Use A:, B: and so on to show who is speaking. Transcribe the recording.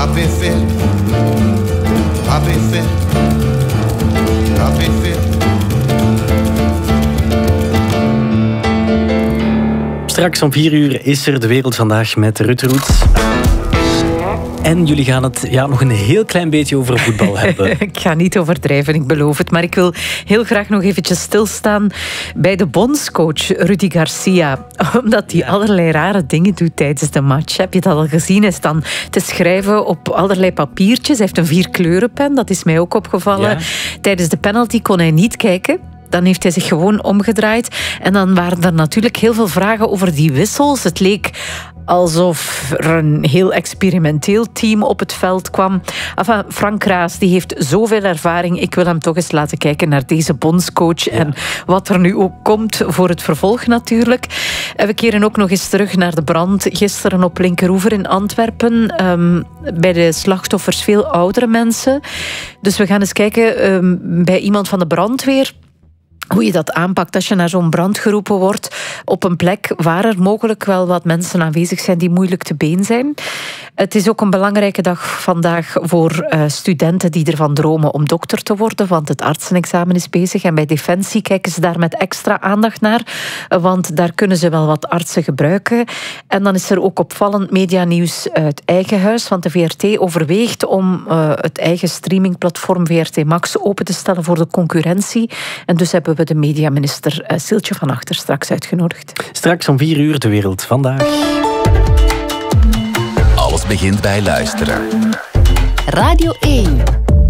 A: Happy fit, happy fit, happy fit.
B: Straks om 4 uur is er De Wereld Vandaag met Ruud Roets. En jullie gaan het nog een heel klein beetje over voetbal hebben.
C: Ik ga niet overdrijven, ik beloof het. Maar ik wil heel graag nog eventjes stilstaan bij de bondscoach Rudy Garcia. Omdat hij allerlei rare dingen doet tijdens de match. Heb je dat al gezien? Hij is dan te schrijven op allerlei papiertjes. Hij heeft een 4-kleurenpen, dat is mij ook opgevallen. Ja. Tijdens de penalty kon hij niet kijken. Dan heeft hij zich gewoon omgedraaid. En dan waren er natuurlijk heel veel vragen over die wissels. Het leek alsof er een heel experimenteel team op het veld kwam. Enfin, Frank Kraas die heeft zoveel ervaring. Ik wil hem toch eens laten kijken naar deze bondscoach. Ja. En wat er nu ook komt voor het vervolg natuurlijk. We keren ook nog eens terug naar de brand gisteren op Linkeroever in Antwerpen. Bij de slachtoffers veel oudere mensen. Dus we gaan eens kijken bij iemand van de brandweer hoe je dat aanpakt als je naar zo'n brand geroepen wordt op een plek waar er mogelijk wel wat mensen aanwezig zijn die moeilijk te been zijn. Het is ook een belangrijke dag vandaag voor studenten die ervan dromen om dokter te worden, want het artsenexamen is bezig en bij Defensie kijken ze daar met extra aandacht naar, want daar kunnen ze wel wat artsen gebruiken. En dan is er ook opvallend medianieuws uit eigen huis, want de VRT overweegt om het eigen streamingplatform VRT Max open te stellen voor de concurrentie. En dus hebben we de mediaminister Siltje van Achter straks uitgenodigd.
B: Straks om 4 uur De Wereld Vandaag.
D: Alles begint bij luisteren.
E: Radio 1.